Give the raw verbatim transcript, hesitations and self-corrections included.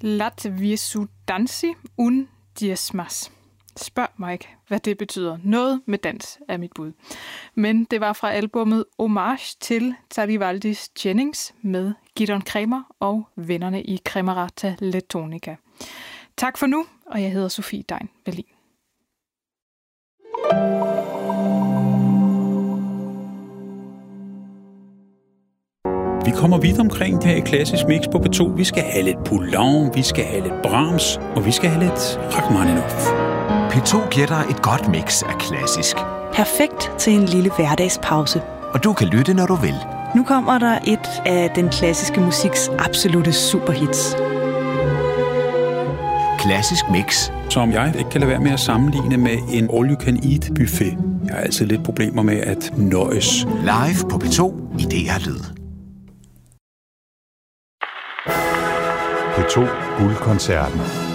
Latvisu dansi un dziesmas. Spørg mig ikke, hvad det betyder. Noget med dans er mit bud. Men det var fra albummet Homage til Tarivaldis Jennings med Gidon Kremer og vennerne i Kremerata Letonica. Tak for nu, og jeg hedder Sofie Dein Berlin. Vi kommer vidt omkring her i Klassisk Mix på P to. Vi skal have lidt Poulenc, vi skal have lidt Brahms, og vi skal have lidt Rachmaninoff. P to giver dig et godt mix af klassisk. Perfekt til en lille hverdagspause. Og du kan lytte, når du vil. Nu kommer der et af den klassiske musiks absolute superhits. Klassisk Mix. Som jeg ikke kan lade være med at sammenligne med en all-you-can-eat buffet. Jeg har altid lidt problemer med at nøjes. Live på P to i D R Lyd. P to Guldkoncerten.